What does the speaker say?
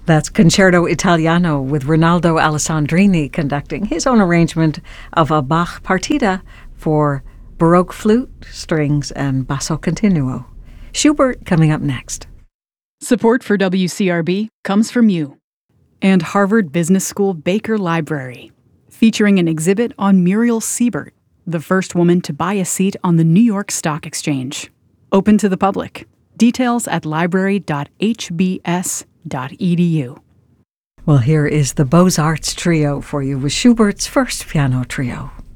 That's Concerto Italiano with Rinaldo Alessandrini conducting his own arrangement of a Bach partita for Baroque flute, strings, and basso continuo. Schubert coming up next. Support for WCRB comes from you and Harvard Business School Baker Library, featuring an exhibit on Muriel Siebert, the first woman to buy a seat on the New York Stock Exchange. Open to the public. Details at library.hbs.edu. Well, here is the Beaux-Arts Trio for you with Schubert's first piano trio.